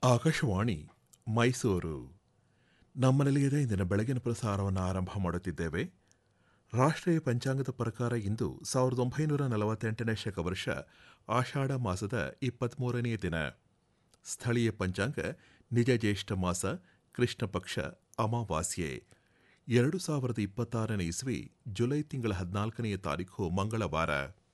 ಆಕಾಶವಾಣಿ ಮೈಸೂರು. ನಮ್ಮ ನಿಲಯದ ಇಂದಿನ ಬೆಳಗಿನ ಪ್ರಸಾರವನ್ನು ಆರಂಭ ಮಾಡುತ್ತಿದ್ದೇವೆ. ರಾಷ್ಟ್ರೀಯ ಪಂಚಾಂಗದ ಪ್ರಕಾರ ಇಂದು 1948ನೇ ಶಕವರ್ಷ ಆಷಾಢ ಮಾಸದ 23ನೇ ದಿನ. ಸ್ಥಳೀಯ ಪಂಚಾಂಗ ನಿಜ ಜ್ಯೇಷ್ಠ ಮಾಸ ಕೃಷ್ಣ ಪಕ್ಷ ಅಮಾವಾಸ್ಯೆ 2026ನೇ ಇಸ್ವಿ ಜುಲೈ ತಿಂಗಳ 14ನೇ ತಾರೀಖು ಮಂಗಳವಾರ.